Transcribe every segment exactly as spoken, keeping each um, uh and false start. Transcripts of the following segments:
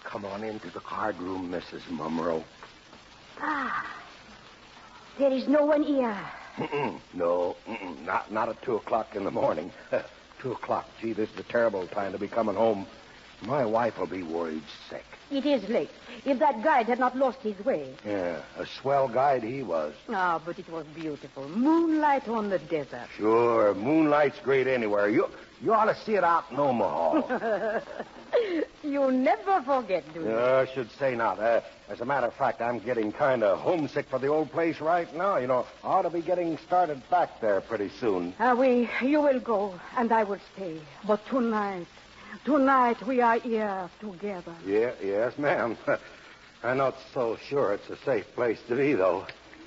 come on into the card room, Missus Mumro. Ah, there is no one here. Mm-mm, no, mm-mm, not not at two o'clock in the morning. Two o'clock. Gee, this is a terrible time to be coming home. My wife will be worried sick. It is late. If that guide had not lost his way. Yeah, a swell guide he was. Ah, but it was beautiful. Moonlight on the desert. Sure, moonlight's great anywhere. You you ought to see it out in Omaha. You never forget, do you? Uh, I should say not. Uh, as a matter of fact, I'm getting kind of homesick for the old place right now. You know, I ought to be getting started back there pretty soon. Ah, we, you will go, and I will stay. But tonight, tonight we are here together. Yeah, yes, ma'am. I'm not so sure it's a safe place to be, though.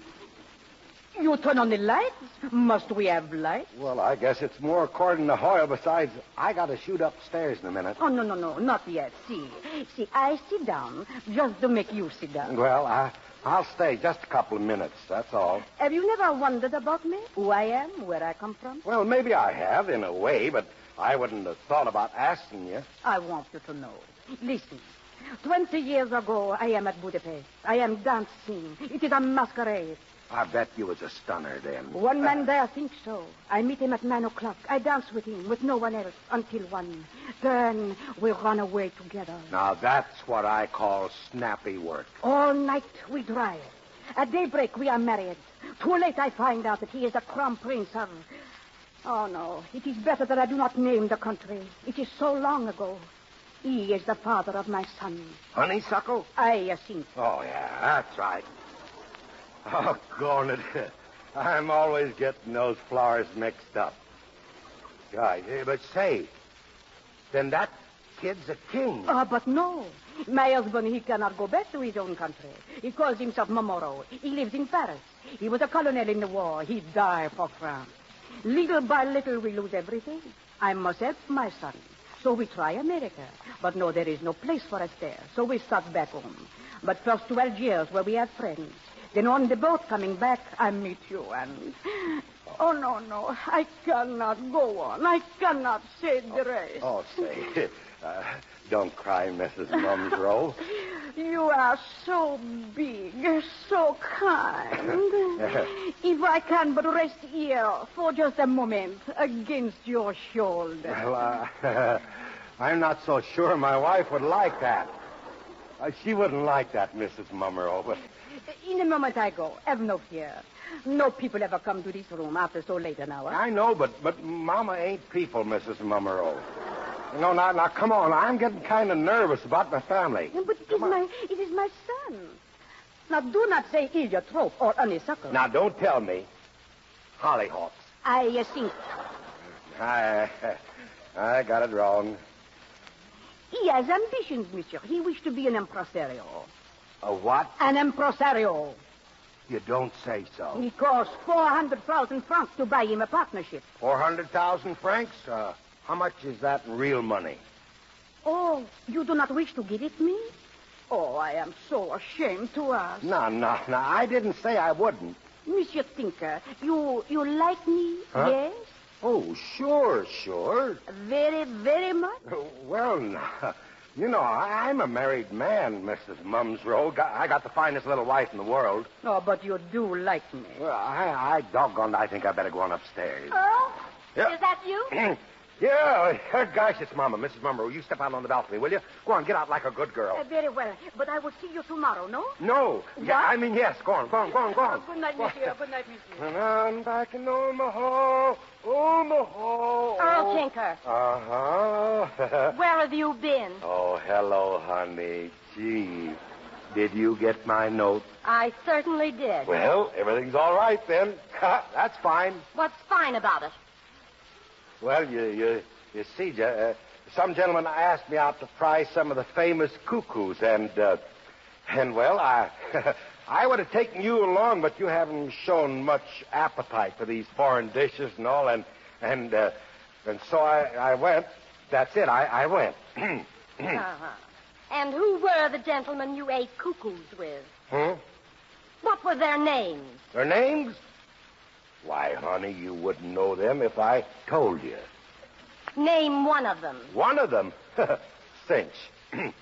You turn on the lights? Must we have lights? Well, I guess it's more according to Hoyle. Besides, I got to shoot upstairs in a minute. Oh, no, no, no, not yet. See, see, I sit down just to make you sit down. Well, I, I'll stay just a couple of minutes, that's all. Have you never wondered about me? Who I am, where I come from? Well, maybe I have, in a way, but I wouldn't have thought about asking you. I want you to know. Listen. Twenty years ago, I am at Budapest. I am dancing. It is a masquerade. I bet you was a stunner then. One man there thinks so. I meet him at nine o'clock. I dance with him, with no one else, until one. Then we run away together. Now, that's what I call snappy work. All night we drive. At daybreak we are married. Too late I find out that he is the crown prince of... Oh, no. It is better that I do not name the country. It is so long ago. He is the father of my son. Honeysuckle? I think. Oh, yeah, that's right. Oh, darn it. I'm always getting those flowers mixed up. God, but say, then that kid's a king. Ah, uh, but no. My husband, he cannot go back to his own country. He calls himself Momoro. He lives in Paris. He was a colonel in the war. He died for France. Little by little, we lose everything. I must help my son. So we try America. But no, there is no place for us there. So we start back home. But first to Algiers, where we have friends. Then on the boat coming back, I meet you and... Oh, no, no. I cannot go on. I cannot say the rest. Oh, say, uh, don't cry, Missus Mumsrow. You are so big, so kind. If I can but rest here for just a moment against your shoulder. Well, uh, I'm not so sure my wife would like that. Uh, she wouldn't like that, Missus Mummerow, but... In a moment I go. Have no fear. No people ever come to this room after so late an hour. I know, but but Mama ain't people, Missus Mummerow. No, now, now, come on. I'm getting kind of nervous about my family. But it is my, it is my son. Now, do not say heliotrope or honeysuckle. Now, don't tell me. Hollyhocks. I uh, think. I, I got it wrong. He has ambitions, monsieur. He wished to be an impresario. A what? An impresario. You don't say so. It costs four hundred thousand francs to buy him a partnership. four hundred thousand francs? Uh, how much is that in real money? Oh, you do not wish to give it me? Oh, I am so ashamed to ask. No, no, no. I didn't say I wouldn't. Monsieur Tinker, you you like me, huh? yes? Oh, sure, sure. Very, very much? Well, no. You know, I, I'm a married man, Missus Mumsrow. I got the finest little wife in the world. Oh, but you do like me. Well, I, I doggone, I think I better go on upstairs. Oh? Yeah. Is that you? Yeah, uh, gosh, it's Mama, Missus Mummerow. You step out on the balcony, will you? Go on, get out like a good girl. Uh, very well, but I will see you tomorrow, no? No. Yeah, I mean, yes. Go on, go on, go on, go on. Oh, good night, monsieur. Good night, monsieur. And I'm back in Omaha, Omaha. Earl Tinker. Uh-huh. Where have you been? Oh, hello, honey. Gee, did you get my note? I certainly did. Well, everything's all right then. That's fine. What's fine about it? Well, you you, you see, uh, some gentleman asked me out to fry some of the famous cuckoos, and, uh, and well, I I would have taken you along, but you haven't shown much appetite for these foreign dishes and all, and, and, uh, and so I, I went. That's it, I, I went. uh-huh. And who were the gentlemen you ate cuckoos with? Hmm? What were their names? Their names? Why, honey, you wouldn't know them if I told you. Name one of them. One of them? Cinch.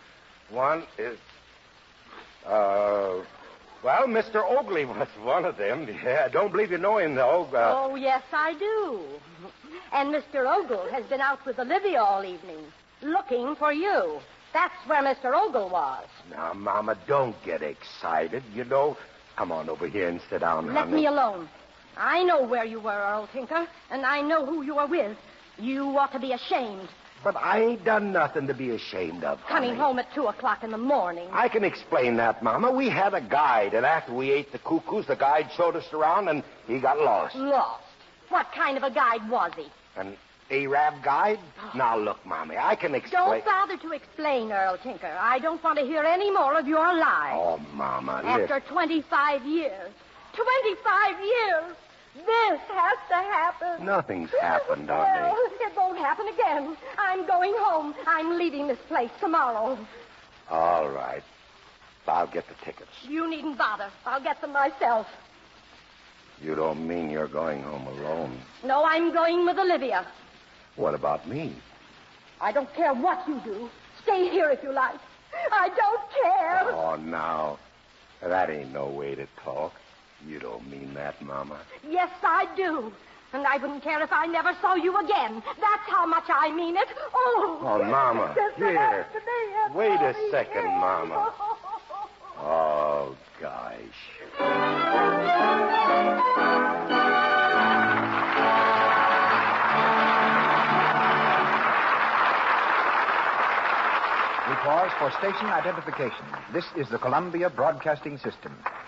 One is... Uh... Well, Mister Oakley was one of them. Yeah, I don't believe you know him, though. Uh... Oh, yes, I do. And Mister Ogle has been out with Olivia all evening, looking for you. That's where Mister Ogle was. Now, Mama, don't get excited. You know... Come on over here and sit down, Let honey. me alone. I know where you were, Earl Tinker, and I know who you were with. You ought to be ashamed. But I ain't done nothing to be ashamed of, honey. Coming home at two o'clock in the morning. I can explain that, Mama. We had a guide, and after we ate the cuckoos, the guide showed us around, and he got lost. Lost? What kind of a guide was he? An Arab guide? Now, look, Mommy, I can explain... Don't bother to explain, Earl Tinker. I don't want to hear any more of your lies. Oh, Mama, After listen. twenty-five years. twenty-five years! This has to happen. Nothing's happened, Well, honey. it won't happen again. I'm going home. I'm leaving this place tomorrow. All right. I'll get the tickets. You needn't bother. I'll get them myself. You don't mean you're going home alone. No, I'm going with Olivia. What about me? I don't care what you do. Stay here if you like. I don't care. Oh, now. That ain't no way to talk. You don't mean that, Mama. Yes, I do. And I wouldn't care if I never saw you again. That's how much I mean it. Oh. Oh, Mama. Just Here. has to be. Wait a It's second, here. Mama. Oh, gosh. We pause for station identification. This is the Columbia Broadcasting System.